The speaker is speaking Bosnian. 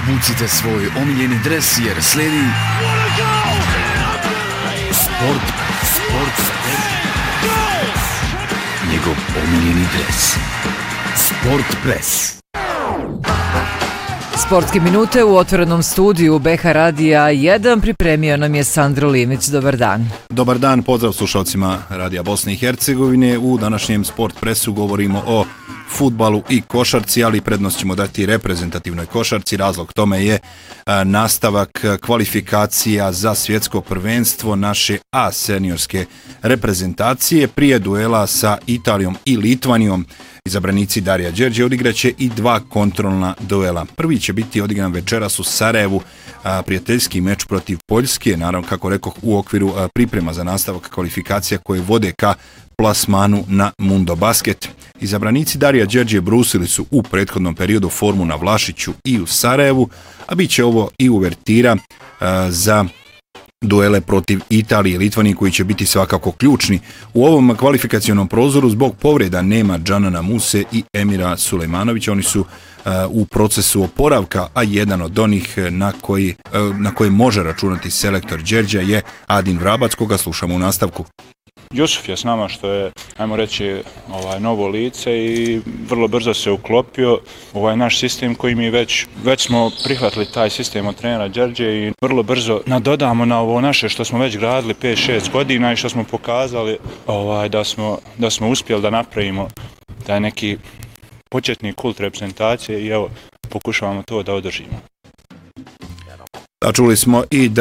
Obucite svoj omiljeni dres jer slijedi Sport. Njegov omiljeni dres. Sport Press. Sportske minute u otvorenom studiju BH Radija 1 pripremio nam je Sandro Limić. Dobar dan. Dobar dan, pozdrav slušalcima Radija Bosne i Hercegovine. U današnjem Sport Pressu govorimo o fudbalu i košarci, ali prednost ćemo dati reprezentativnoj košarci. Razlog tome je nastavak kvalifikacija za svjetsko prvenstvo naše A seniorske reprezentacije. Prije duela sa Italijom i Litvanijom izabranici Darija Đerđe odigraće i dva kontrolna duela. Prvi će biti odigran večeras u Sarajevu, prijateljski meč protiv Poljske, naravno kako rekoh u okviru priprema za nastavak kvalifikacija koje vode ka plasmanu na Mundo Basket. Izabranici Darija Đerđe brusili su u prethodnom periodu formu na Vlašiću i u Sarajevu, a bit će ovo i uvertira za duele protiv Italije i Litvanije koji će biti svakako ključni. U ovom kvalifikacionom prozoru zbog povreda nema Džanana Muse i Emira Sulejmanovića. Oni su u procesu oporavka, a jedan od onih na koje može računati selektor Đerđa je Adin Vrabac, koga slušamo u nastavku. Jusuf je s nama što je, ajmo reći, novo lice i vrlo brzo se uklopio u naš sistem koji mi već smo prihvatili taj sistem od trenera Đerđe i vrlo brzo nadodamo na ovo naše što smo već gradili 5-6 godina i što smo pokazali da smo uspjeli da napravimo taj neki početni kult reprezentacije i evo pokušavamo to da održimo. A čuli smo i da